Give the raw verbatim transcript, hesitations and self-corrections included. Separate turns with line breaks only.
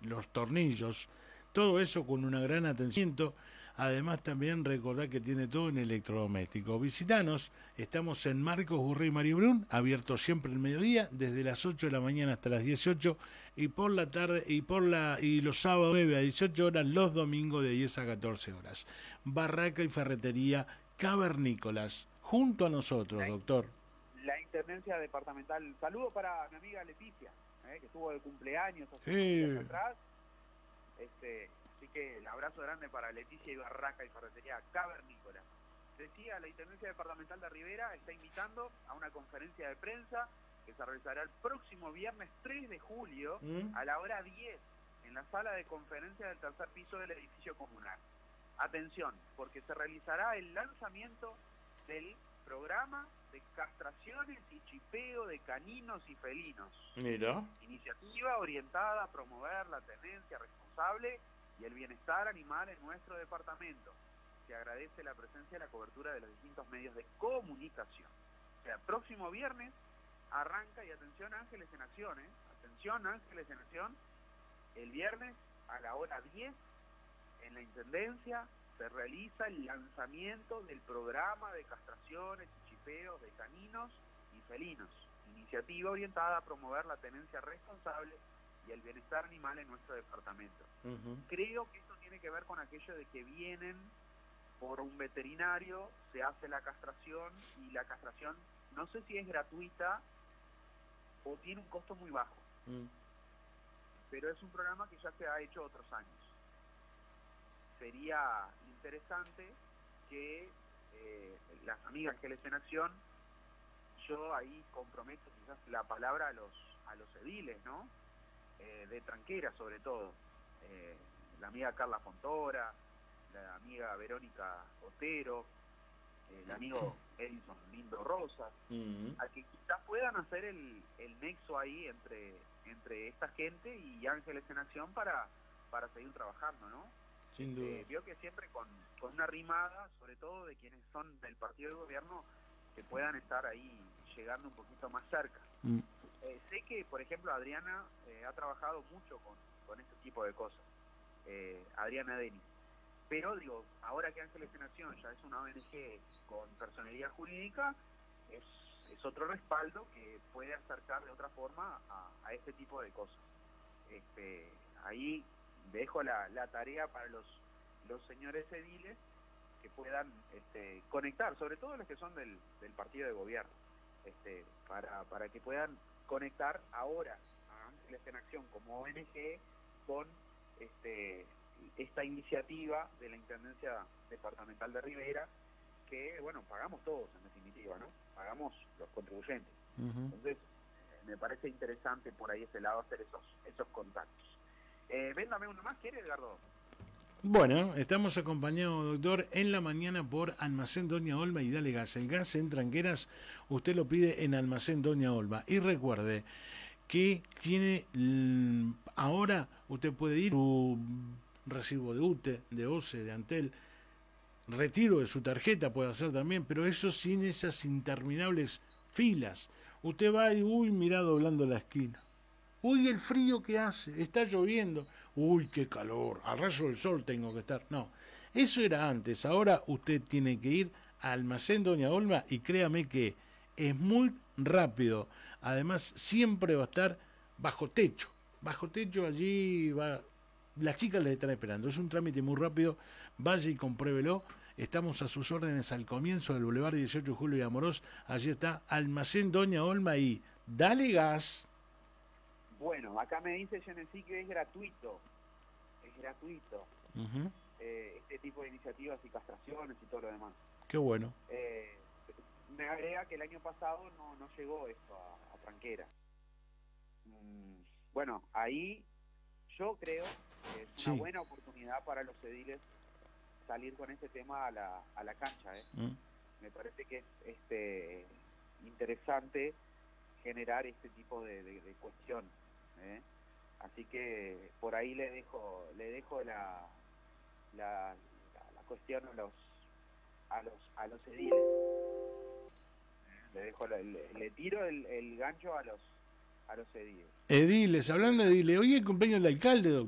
los tornillos, todo eso con una gran atención. Además también recordar que tiene todo en electrodoméstico. Visitanos, estamos en Marcos Burré y Maribrún, abierto siempre el mediodía, desde las ocho de la mañana hasta las dieciocho, y por la tarde, y por la y los sábados nueve a dieciocho horas, los domingos de diez a catorce horas. Barraca y ferretería Cavernícolas, junto a nosotros, doctor.
La Intendencia Departamental. Saludo para mi amiga Leticia, eh, que estuvo de cumpleaños hace
Sí.
unos días atrás. Este, así que el abrazo grande para Leticia y Barraca y Ferretería Cavernícola. Decía, la Intendencia Departamental de Rivera está invitando a una conferencia de prensa que se realizará el próximo viernes tres de julio ¿Mm? a la hora diez en la sala de conferencia del tercer piso del edificio comunal. Atención, porque se realizará el lanzamiento del programa de castraciones y chipeo de caninos y felinos.
Mira.
Iniciativa orientada a promover la tenencia responsable y el bienestar animal en nuestro departamento. Se agradece la presencia y la cobertura de los distintos medios de comunicación. O sea, próximo viernes arranca, y atención Ángeles en Acción, ¿eh? Atención Ángeles en Acción, el viernes a la hora diez en la Intendencia se realiza el lanzamiento del programa de castraciones y chipeos de caninos y felinos. Iniciativa orientada a promover la tenencia responsable y el bienestar animal en nuestro departamento. Uh-huh. Creo que esto tiene que ver con aquello de que vienen por un veterinario, se hace la castración, y la castración no sé si es gratuita o tiene un costo muy bajo. Uh-huh. Pero es un programa que ya se ha hecho otros años. Sería interesante que eh, las amigas Ángeles en Acción, yo ahí comprometo quizás la palabra a los a los ediles, ¿no? Eh, de Tranquera sobre todo, eh, la amiga Carla Fontora, la amiga Verónica Otero, eh, el amigo Edison Lindo Rosas, uh-huh. a que quizás puedan hacer el, el nexo ahí entre, entre esta gente y Ángeles en Acción para, para seguir trabajando, ¿no?
Sin duda.
Eh, vio que siempre con, con una rimada, sobre todo de quienes son del partido de gobierno, que puedan estar ahí llegando un poquito más cerca. Mm. Eh, sé que, por ejemplo, Adriana eh, ha trabajado mucho con, con este tipo de cosas, eh, Adriana Denis. Pero, digo, ahora que Ángeles en Acción ya es una O N G con personalidad jurídica, es, es otro respaldo que puede acercar de otra forma a, a este tipo de cosas. Este, ahí dejo la, la tarea para los, los señores ediles que puedan este, conectar, sobre todo los que son del, del partido de gobierno, este, para, para que puedan conectar ahora a Ángeles en Acción como O N G con este, esta iniciativa de la Intendencia Departamental de Rivera, que, bueno, pagamos todos en definitiva, ¿no? Pagamos los contribuyentes. Uh-huh. Entonces, me parece interesante por ahí ese lado hacer esos, esos contactos. Eh, véndame uno más, ¿quiere, Edgardo?
Bueno, estamos acompañados, doctor, en la mañana por Almacén Doña Olma y Dale Gas. El gas en Tranqueras usted lo pide en Almacén Doña Olma. Y recuerde que tiene, ahora usted puede ir su recibo de U T E, de O C E, de Antel, retiro de su tarjeta puede hacer también, pero eso sin esas interminables filas. Usted va y, uy, mira, doblando la esquina. Uy, el frío que hace, está lloviendo. Uy, qué calor, al rayo del sol tengo que estar. No, eso era antes. Ahora usted tiene que ir a Almacén Doña Olma y créame que es muy rápido. Además, siempre va a estar bajo techo. Bajo techo allí va. Las chicas le están esperando. Es un trámite muy rápido. Vaya y compruébelo. Estamos a sus órdenes al comienzo del Boulevard dieciocho de Julio y Amorós. Allí está Almacén Doña Olma y Dale Gas.
Bueno, acá me dice Genesí que es gratuito, es gratuito, uh-huh. eh, este tipo de iniciativas y castraciones y todo lo demás.
Qué bueno.
Eh, me agrega que el año pasado no, no llegó esto a, a Tranquera. Mm, bueno, ahí yo creo que es una sí. buena oportunidad para los ediles salir con este tema a la, a la cancha. ¿eh? Uh-huh. Me parece que es este, interesante generar este tipo de, de, de cuestión. ¿Eh? Así que por ahí le dejo le dejo la la, la, la cuestión a los a los a los ediles. ¿Eh? Le dejo la, le, le tiro el, el gancho a los a los ediles.
Ediles, hablando de ediles, hoy es el cumpleaños del alcalde, doctor.